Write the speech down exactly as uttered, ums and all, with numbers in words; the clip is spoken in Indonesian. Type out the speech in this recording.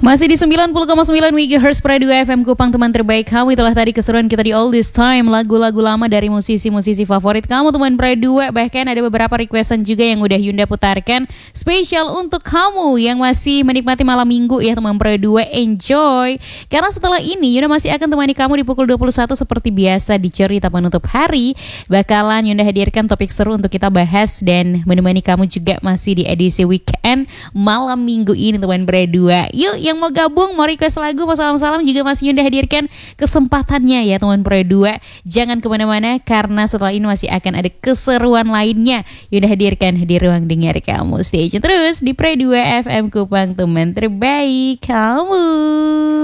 Masih di sembilan puluh koma sembilan megahertz Radio F M Kupang, teman terbaik kamu. Itulah tadi keseruan kita di All This Time, lagu-lagu lama dari musisi-musisi favorit kamu, teman Radio. Bahkan ada beberapa requestan juga yang udah Yunda putarkan spesial untuk kamu yang masih menikmati malam minggu ya, teman Radio. Enjoy, karena setelah ini Yunda masih akan temani kamu di pukul dua puluh satu seperti biasa di cerita penutup hari. Bakalan Yunda hadirkan topik seru untuk kita bahas dan menemani kamu juga masih di edisi weekend malam minggu ini, teman Radio. Yuk, yang mau gabung, mau request lagu, mau salam-salam juga masih Yunda hadirkan kesempatannya ya, teman Pro dua. Jangan kemana-mana karena setelah ini masih akan ada keseruan lainnya Yunda hadirkan di ruang dengar kamu. Stay tune terus di Pro dua F M Kupang, teman terbaik kamu.